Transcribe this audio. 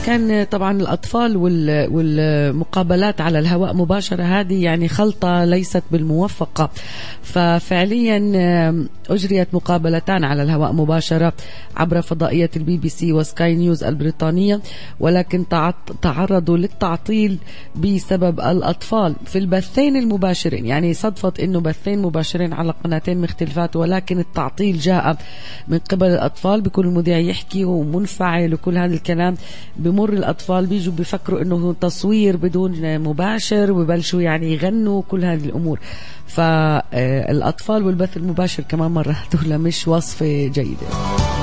كان طبعا الأطفال والمقابلات على الهواء مباشرة هذه يعني خلطة ليست بالموفقة. ففعليا أجريت مقابلتان على الهواء مباشرة عبر فضائية BBC وسكاي نيوز البريطانية، ولكن تعرضوا للتعطيل بسبب الأطفال في البثين المباشرين. يعني صدفت أنه بثين مباشرين على قناتين مختلفات، ولكن التعطيل جاء من قبل الأطفال. بكل المذيع يحكي ومنفعل وكل هذا الكلام، بمر الأطفال بيجوا بيفكروا أنه تصوير بدون مباشر ويبلشوا يعني يغنوا كل هذه الأمور. فالأطفال والبث المباشر كمان مرة هذول مش وصفة جيدة.